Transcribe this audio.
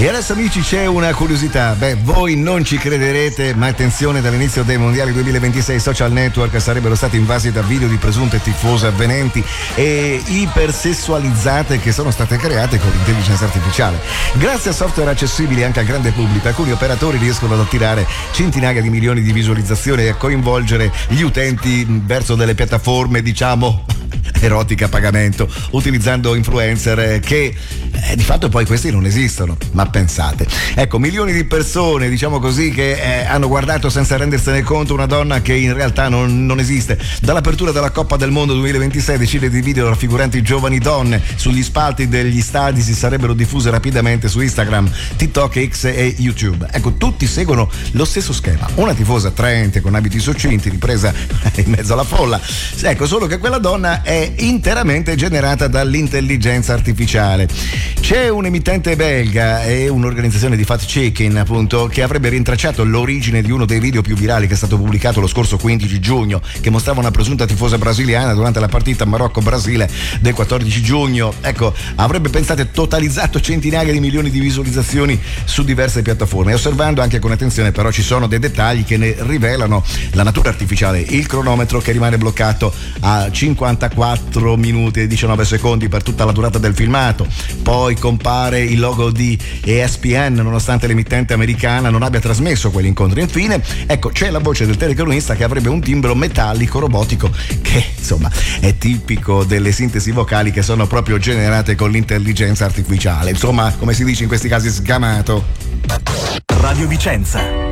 E adesso amici c'è una curiosità, voi non ci crederete, ma attenzione, dall'inizio dei mondiali 2026 i social network sarebbero stati invasi da video di presunte tifose avvenenti e ipersessualizzate che sono state create con l'intelligenza artificiale. Grazie a software accessibili anche al grande pubblico, alcuni operatori riescono ad attirare centinaia di milioni di visualizzazioni e a coinvolgere gli utenti verso delle piattaforme, diciamo, erotiche a pagamento, utilizzando influencer che di fatto poi questi non esistono, ma pensate, ecco, milioni di persone, diciamo così, che hanno guardato senza rendersene conto una donna che in realtà non esiste. Dall'apertura della Coppa del Mondo 2026 decine di video raffiguranti giovani donne sugli spalti degli stadi si sarebbero diffuse rapidamente su Instagram, TikTok, X e YouTube. Ecco, tutti seguono lo stesso schema, una tifosa attraente con abiti succinti ripresa in mezzo alla folla, ecco, solo che quella donna è interamente generata dall'intelligenza artificiale. C'è un emittente belga e un'organizzazione di fact-checking, appunto, che avrebbe rintracciato l'origine di uno dei video più virali che è stato pubblicato lo scorso 15 giugno, che mostrava una presunta tifosa brasiliana durante la partita Marocco-Brasile del 14 giugno. Ecco, avrebbe, pensate, totalizzato centinaia di milioni di visualizzazioni su diverse piattaforme. E osservando anche con attenzione però ci sono dei dettagli che ne rivelano la natura artificiale. Il cronometro che rimane bloccato a 54 minuti e 19 secondi per tutta la durata del filmato. Poi compare il logo di ESPN nonostante l'emittente americana non abbia trasmesso quell'incontro. Infine, ecco, c'è la voce del telecronista che avrebbe un timbro metallico robotico che insomma è tipico delle sintesi vocali che sono proprio generate con l'intelligenza artificiale. Insomma, come si dice in questi casi, sgamato. Radio Vicenza.